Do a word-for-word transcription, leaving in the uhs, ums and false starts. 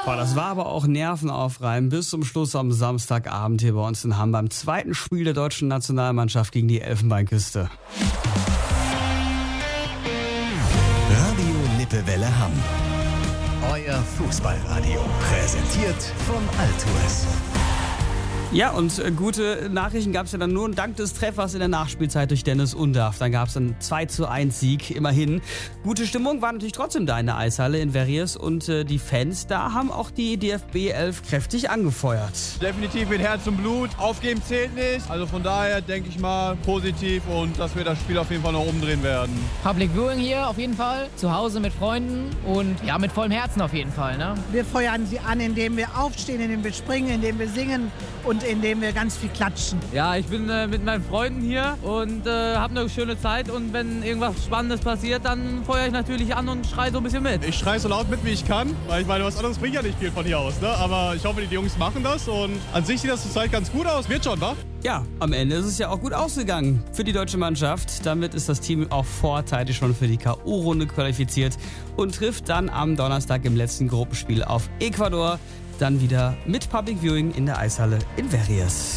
Boah, das war aber auch nervenaufreibend bis zum Schluss am Samstagabend hier bei uns in Hamm beim zweiten Spiel der deutschen Nationalmannschaft gegen die Elfenbeinküste. Radio Lippewelle Hamm. Euer Fußballradio. Präsentiert von Altues. Ja, und äh, gute Nachrichten gab es ja dann nur dank des Treffers in der Nachspielzeit durch Dennis Undaff. Dann gab es einen zwei zu eins Sieg, immerhin. Gute Stimmung war natürlich trotzdem da in der Eishalle in Verriers und äh, die Fans da haben auch die D F B elf kräftig angefeuert. Definitiv mit Herz und Blut. Aufgeben zählt nicht. Also von daher denke ich mal positiv und dass wir das Spiel auf jeden Fall noch umdrehen werden. Public Viewing hier auf jeden Fall. Zu Hause mit Freunden und ja, mit vollem Herzen auf jeden Fall. Ne? Wir feuern sie an, indem wir aufstehen, indem wir springen, indem wir singen und indem wir ganz viel klatschen. Ja, ich bin äh, mit meinen Freunden hier und äh, habe eine schöne Zeit. Und wenn irgendwas Spannendes passiert, dann feuere ich natürlich an und schreie so ein bisschen mit. Ich schreie so laut mit, wie ich kann, weil ich meine, was anderes bringt ja nicht viel von hier aus. Ne? Aber ich hoffe, die Jungs machen das und an sich sieht das zurzeit ganz gut aus. Wird schon, wa? Ja, am Ende ist es ja auch gut ausgegangen für die deutsche Mannschaft. Damit ist das Team auch vorzeitig schon für die K O-Runde qualifiziert und trifft dann am Donnerstag im letzten Gruppenspiel auf Ecuador. Dann wieder mit Public Viewing in der Eishalle in Verriers.